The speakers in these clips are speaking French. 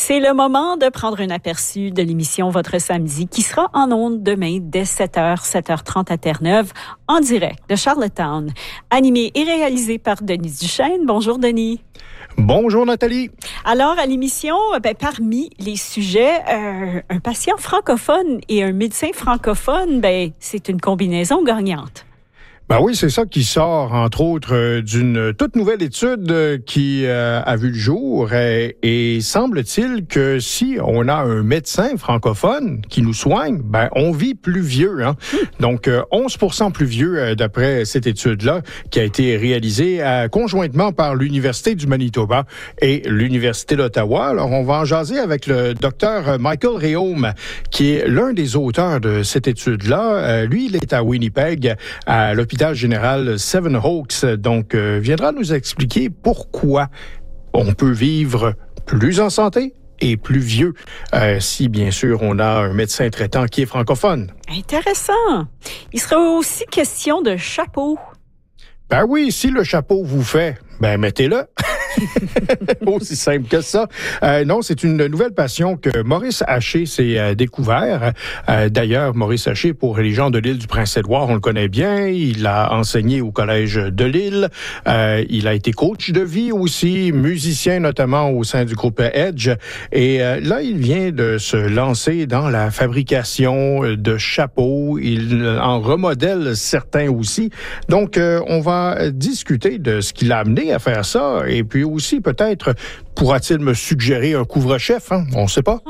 C'est le moment de prendre un aperçu de l'émission Votre Samedi qui sera en ondes demain dès 7h, 7h30 à Terre-Neuve, en direct de Charlottetown. Animé et réalisé par Denis Duchesne. Bonjour Denis. Bonjour Nathalie. Alors à l'émission, parmi les sujets, un patient francophone et un médecin francophone, c'est une combinaison gagnante. Ben oui, c'est ça qui sort, entre autres, d'une toute nouvelle étude qui a vu le jour. Et semble-t-il que si on a un médecin francophone qui nous soigne, on vit plus vieux. Hein? Donc, 11% plus vieux d'après cette étude-là qui a été réalisée conjointement par l'Université du Manitoba et l'Université d'Ottawa. Alors, on va en jaser avec le docteur Michael Réaume, qui est l'un des auteurs de cette étude-là. Lui, il est à Winnipeg, à l'hôpital général Seven Oaks, donc viendra nous expliquer pourquoi on peut vivre plus en santé et plus vieux, si bien sûr on a un médecin traitant qui est francophone. Intéressant. Il sera aussi question de chapeau. Ben oui, si le chapeau vous fait, mettez-le. Aussi simple que ça. Non, c'est une nouvelle passion que Maurice Haché s'est découvert. D'ailleurs, Maurice Haché, pour les gens de l'île du Prince-Édouard, on le connaît bien. Il a enseigné au Collège de l'île. Il a été coach de vie aussi, musicien notamment au sein du groupe Edge. Et là, il vient de se lancer dans la fabrication de chapeaux. Il en remodèle certains aussi. Donc, on va discuter de ce qui l'a amené à faire ça. Et puis aussi, peut-être, pourra-t-il me suggérer un couvre-chef? Hein? On ne sait pas.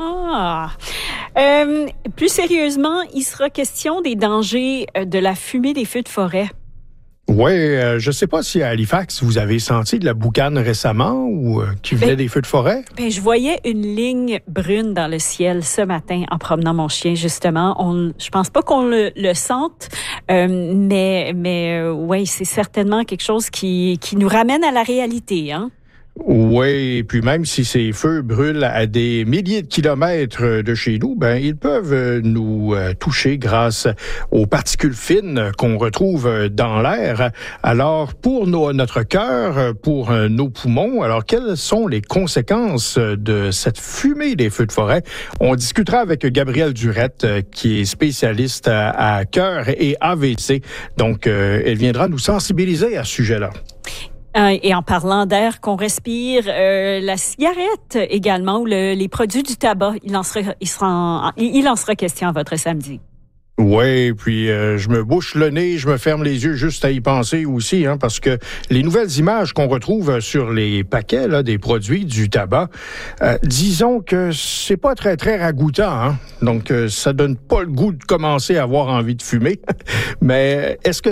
Plus sérieusement, il sera question des dangers de la fumée des feux de forêt. Oui, je ne sais pas si à Halifax, vous avez senti de la boucane récemment ou qui venait des feux de forêt? Je voyais une ligne brune dans le ciel ce matin en promenant mon chien, justement. Je pense pas qu'on le sente, mais ouais, c'est certainement quelque chose qui nous ramène à la réalité, hein? Oui, et puis même si ces feux brûlent à des milliers de kilomètres de chez nous, ils peuvent nous toucher grâce aux particules fines qu'on retrouve dans l'air. Alors, pour notre cœur, pour nos poumons, alors quelles sont les conséquences de cette fumée des feux de forêt? On discutera avec Gabrielle Durette, qui est spécialiste à cœur et AVC. Donc, elle viendra nous sensibiliser à ce sujet-là. Et en parlant d'air qu'on respire, la cigarette également, ou les produits du tabac, il en sera question à votre samedi. Oui, puis je me bouche le nez, je me ferme les yeux juste à y penser aussi, hein, parce que les nouvelles images qu'on retrouve sur les paquets là, des produits du tabac, disons que c'est pas très, très ragoûtant, hein? Donc ça donne pas le goût de commencer à avoir envie de fumer. Mais est-ce que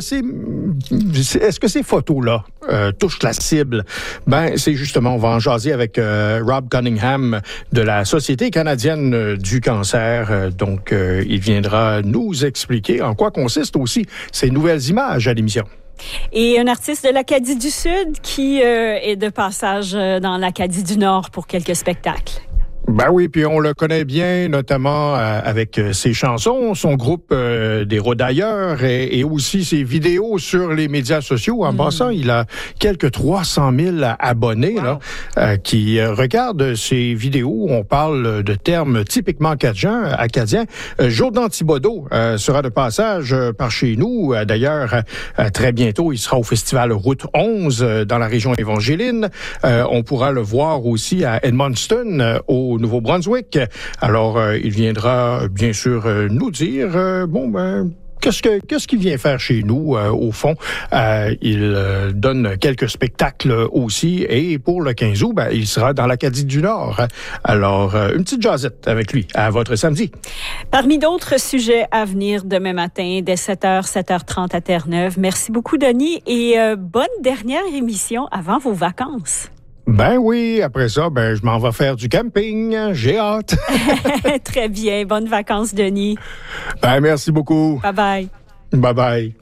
ces photos-là touchent la cible? C'est justement, on va en jaser avec Rob Cunningham de la Société canadienne du cancer. Donc, il viendra nous expliquer en quoi consistent aussi ces nouvelles images à l'émission. Et un artiste de l'Acadie du Sud qui est de passage dans l'Acadie du Nord pour quelques spectacles. Oui, puis on le connaît bien, notamment avec ses chansons, son groupe des Rodailleurs et aussi ses vidéos sur les médias sociaux. En passant, il a quelques 300 000 abonnés là, qui regardent ses vidéos. On parle de termes typiquement acadiens. Jourdan Thibodeau sera de passage par chez nous. D'ailleurs, très bientôt, il sera au Festival Route 11 dans la région évangéline. On pourra le voir aussi à Edmundston, au Nouveau-Brunswick. Alors, il viendra bien sûr nous dire, qu'est-ce qu'il vient faire chez nous, au fond? Il donne quelques spectacles aussi, et pour le 15 août, il sera dans l'Acadie du Nord. Alors, une petite jasette avec lui à votre samedi. Parmi d'autres sujets à venir demain matin, dès 7h, 7h30 à Terre-Neuve. Merci beaucoup, Denis, et bonne dernière émission avant vos vacances. Oui, après ça, je m'en vais faire du camping. J'ai hâte. Très bien. Bonnes vacances, Denis. Merci beaucoup. Bye-bye. Bye-bye.